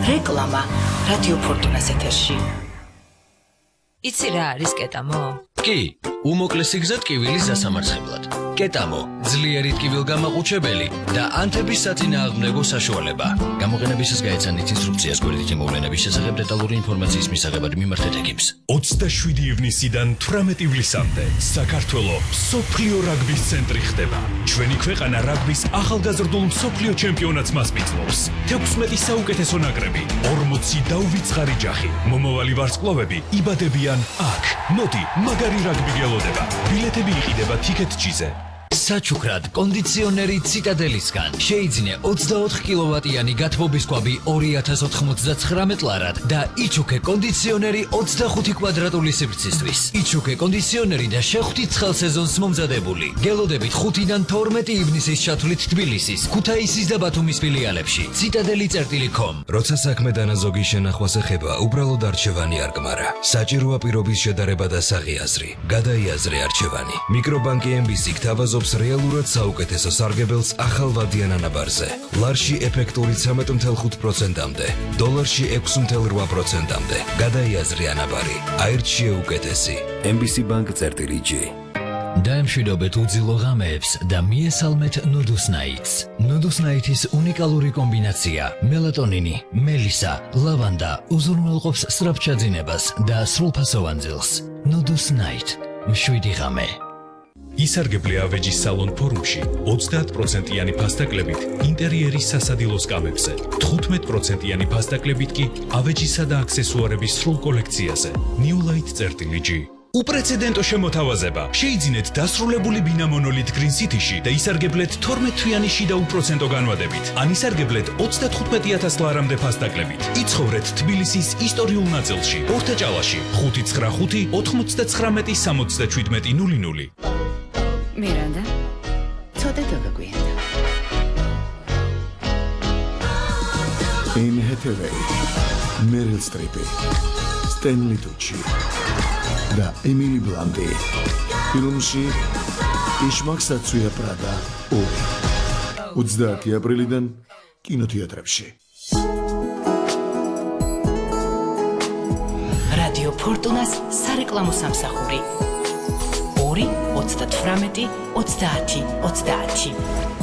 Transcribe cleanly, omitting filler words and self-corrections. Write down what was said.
რეკლამა რადიო ფორტუნას ეთერში. იცი რა არის კეტამო? კი, უმოკლესი გზა ტკივილის დასამარცხებლად. კეტამო, ძლიერი ტკივილგამაყუჩებელი და ანთების საწინააღმდეგო საშუალება. გამოყენებისას გაეცანით ინსტრუქციას გვერდითი მოვლენების შესახებ დეტალური ინფორმაციის მისაღებად მიმართეთ ექიმს. 27 ივნისიდან 18 ივლისამდე საქართველოს მსოფლიო რაგბის ცენტრი ხდება. ჩვენი ქვეყანა რაგბის ახალგაზრდულ მსოფლიო ჩემპიონატს მასპინძლობს. 16 საუკეთესო ნაკრები, 40 დაუვიწყარი ჯახი. მომავალი ვარსკვლავები იბადებიან აქ. მოდი, მაგარი რაგბი გელოდება. ბილეთები იყიდება TicketJet-ზე. საჩუქრად კონდიციონერი ციტადელისგან შეიძინე 24 კილოვატიანი გათბობის კვაბი 2099 ლარად და იჩუქე კონდიციონერი 25 კვადრატული სივრცისთვის. იჩუქე კონდიციონერი და შეხვდით ცხელ სეზონს მომზადებული. გელოდებით 5-დან 12 ივნისის ჩათვლით თბილისის, ქუთაისის და ბათუმის ფილიალებში. citadeli.com. როცა საქმე დანაზოგი შენახვას ეხება, უბრალოდ არჩევანი არ გმარა. საჭიროა პირობის შედარება და საღიაზრი. გადაიაზრე არჩევანი. მიკრობანკი MBC გთავაზობს რეალურად საუკეთესო სარგებელს ახალვადიან ანაბარზე. ლარში ეფექტური 13.5%-მდე, დოლარში 6.8%-მდე. გადაიაზრე ანაბარი. აირჩიე უკეთესი. MBC Bank-G. დაემშვიდობეთ უძილო ღამეებს და მიესალმეთ ნუდუსნაიტს. ნუდუსნაიტის უნიკალური კომბინაცია მელატონინი, მელისა, ლავანდა უზრუნველყოფს სწრაფჩაძინებას და სრულფასოვან ძილს. ნუდუსნაიტ. მშვიდი ღამე. ისარგებლე ავეჯის სალონ ფორუმში 30%-იანი ფასდაკლებით ინტერიერის სასადილო სკამებზე, 15%-იანი ფასდაკლებით კი ავეჯისა და აქსესუარების სრულ კოლექციაზე. newlight.g. უპრეცედენტო შემოთავაზება. შეიძინეთ დასრულებული ბინა მონოლით Green City-ში და ისარგებლეთ 12-თვიანი შიდა უპროცენტო განვადებით. ან ისარგებლეთ 35,000 ლარამდე ფასდაკლებით. იცხოვრეთ თბილისის ისტორიულ ნაწილში, ორთაჭალაში, 595 99 67 00. მირანდა, ცოტა დაგაგვიანდა. Anne Hathaway, Meryl Streep, Stanley Tucci და Emily Blunt. ფილმში იშმაკსაცუია პრადა 2. 30 აპრილიდან კინოთეატრებში. რადიო ფორტუნას სარეკლამო სამსახური 2 38 30 30.